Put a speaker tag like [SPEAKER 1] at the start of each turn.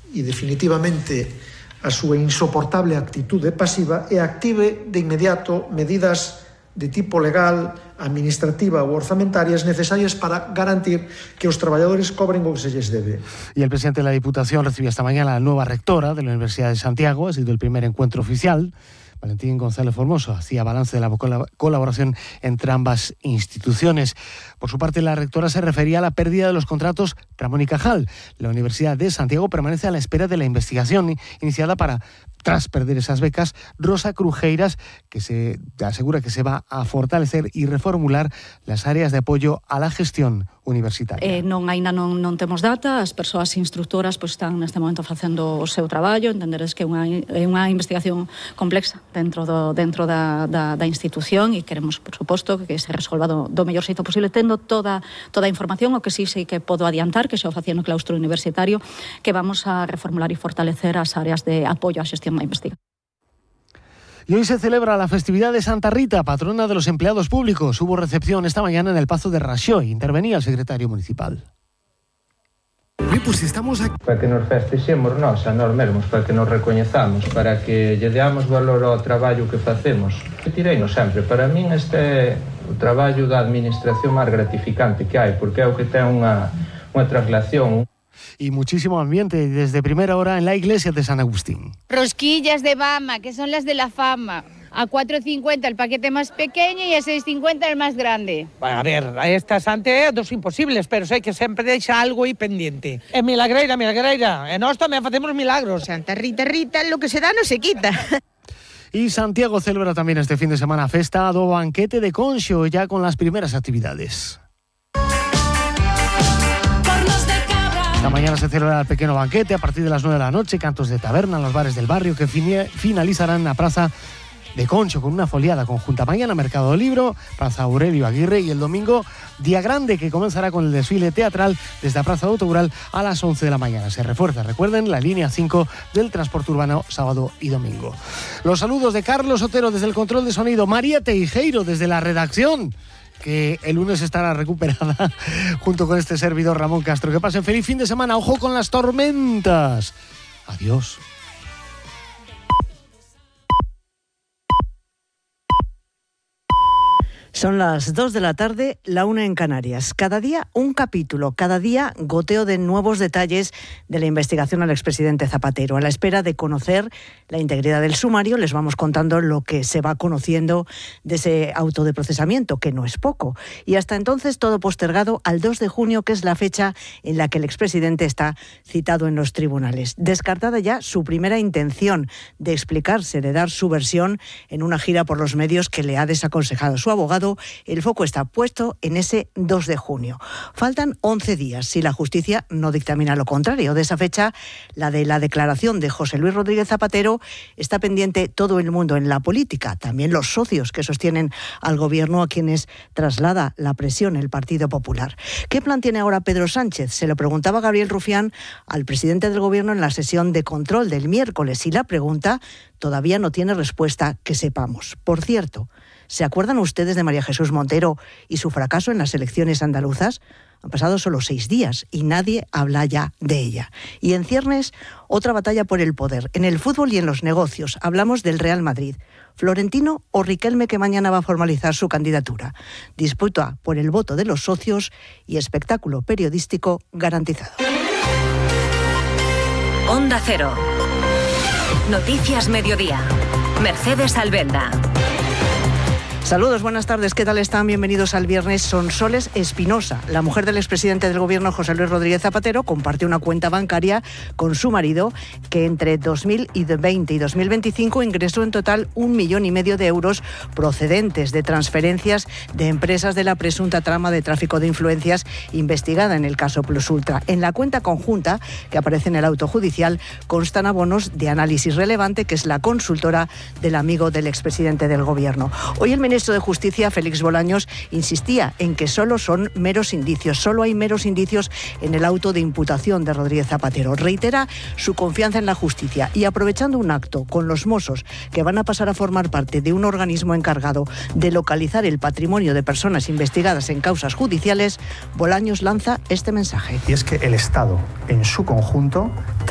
[SPEAKER 1] e definitivamente a súa insoportable actitude pasiva e active de inmediato medidas de tipo legal, administrativa ou orzamentarias necesarias para garantir que os traballadores cobren o que se les debe.
[SPEAKER 2] Y el presidente de la Diputación recibió esta mañana a la nueva rectora de la Universidad de Santiago. Ha sido el primer encuentro oficial. Valentín González Formoso hacía balance de la colaboración entre ambas instituciones. Por su parte, la rectora se refería a la pérdida de los contratos Ramón y Cajal. La Universidad de Santiago permanece a la espera de la investigación iniciada tras perder esas becas. Rosa Crujeiras, que se asegura que se va a fortalecer y reformular las áreas de apoyo a la gestión universitaria.
[SPEAKER 3] Ainda non temos data, as persoas instructoras están neste momento facendo o seu traballo, entenderes que é unha investigación complexa dentro da institución e queremos, por suposto, que se resolva do mellor xeito posible, tendo toda a información. O que sí sei que podo adiantar, que xa o facía no claustro universitario, que vamos a reformular e fortalecer as áreas de apoio á xestión da investigación.
[SPEAKER 2] Y hoy se celebra la festividad de Santa Rita, patrona de los empleados públicos. Hubo recepción esta mañana en el Pazo de Raxoi. Intervenía el secretario municipal.
[SPEAKER 4] Pues estamos aquí
[SPEAKER 5] para que nos festexemos nós, a nós mesmos, para que nos recoñezamos, para que lle deamos valor ao traballo que facemos. Tireino sempre, para min este é o traballo da administración máis gratificante que hai, porque é o que ten unha traslación.
[SPEAKER 2] Y muchísimo ambiente desde primera hora en la iglesia de San Agustín.
[SPEAKER 6] Rosquillas de Bama, que son las de la fama. A 4,50 el paquete más pequeño y a 6,50 el más grande.
[SPEAKER 7] A ver, a estas ante dos imposibles, pero sei que sempre deixa algo aí pendiente. É milagreira, e nós tamén facemos milagros.
[SPEAKER 6] Santa Rita, lo que se da no se quita.
[SPEAKER 2] Y Santiago celebra también este fin de semana festa do banquete de Conxo, ya con las primeras actividades. Esta mañana se celebra el pequeño banquete a partir de las 9 de la noche, cantos de taberna en los bares del barrio que finalizarán en la plaza de Conxo con una foliada conjunta. Mañana Mercado del Libro, Plaza Aurelio Aguirre, y el domingo Día Grande, que comenzará con el desfile teatral desde la Plaza de Autogural a las 11 de la mañana. Se refuerza, recuerden, la línea 5 del transporte urbano sábado y domingo. Los saludos de Carlos Otero desde el control de sonido, María Teijeiro desde la redacción, que el lunes estará recuperada junto con este servidor Ramón Castro. Que pasen feliz fin de semana. Ojo con las tormentas. Adiós.
[SPEAKER 8] Son las 2 de la tarde, la 1 en Canarias. Cada día un capítulo, cada día goteo de nuevos detalles de la investigación al expresidente Zapatero. A la espera de conocer la integridad del sumario, les vamos contando lo que se va conociendo de ese auto de procesamiento, que no es poco. Y hasta entonces todo postergado al 2 de junio, que es la fecha en la que el expresidente está citado en los tribunales. Descartada ya su primera intención de explicarse, de dar su versión en una gira por los medios que le ha desaconsejado su abogado. El foco está puesto en ese 2 de junio. Faltan 11 días si la justicia no dictamina lo contrario. De esa fecha, la de la declaración de José Luis Rodríguez Zapatero, está pendiente todo el mundo en la política, también los socios que sostienen al gobierno, a quienes traslada la presión el Partido Popular. ¿Qué plan tiene ahora Pedro Sánchez? Se lo preguntaba Gabriel Rufián al presidente del gobierno en la sesión de control del miércoles, y la pregunta todavía no tiene respuesta que sepamos. Por cierto, ¿se acuerdan ustedes de María Jesús Montero y su fracaso en las elecciones andaluzas? Han pasado solo 6 días y nadie habla ya de ella. Y en ciernes, otra batalla por el poder. En el fútbol y en los negocios hablamos del Real Madrid. Florentino o Riquelme, que mañana va a formalizar su candidatura. Disputa por el voto de los socios y espectáculo periodístico garantizado.
[SPEAKER 9] Onda Cero. Noticias Mediodía. Mercedes Albenda.
[SPEAKER 8] Saludos, buenas tardes, ¿qué tal están? Bienvenidos al viernes. Sonsoles Espinosa, la mujer del expresidente del gobierno José Luis Rodríguez Zapatero, comparte una cuenta bancaria con su marido, que entre 2020 y 2025 ingresó en total 1,5 millones de euros procedentes de transferencias de empresas de la presunta trama de tráfico de influencias investigada en el caso Plus Ultra. En la cuenta conjunta, que aparece en el auto judicial, constan abonos de Análisis Relevante, que es la consultora del amigo del expresidente del gobierno. Hoy el ministro de Justicia, Félix Bolaños, insistía en que solo son meros indicios, solo hay meros indicios en el auto de imputación de Rodríguez Zapatero. Reitera su confianza en la justicia y, aprovechando un acto con los Mossos, que van a pasar a formar parte de un organismo encargado de localizar el patrimonio de personas investigadas en causas judiciales, Bolaños lanza este mensaje.
[SPEAKER 10] Y es que el Estado, en su conjunto,